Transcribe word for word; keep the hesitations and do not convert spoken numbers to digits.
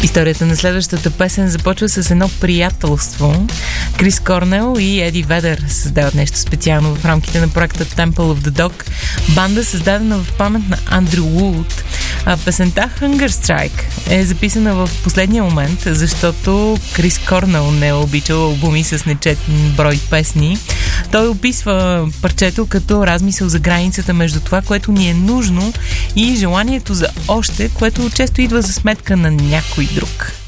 Историята на следващата песен започва с едно приятелство. Крис Корнел и Еди Ведър създават нещо специално в рамките на проекта Temple of the Dog, банда създадена в памет на Андрю Вуд. А песента Hunger Strike е записана в последния момент, защото Крис Корнел не е обичал албуми с нечетен брой песни. Той описва парчето като размисъл за границата между това, което ни е нужно, и желанието за още, което често идва за сметка на някой друг.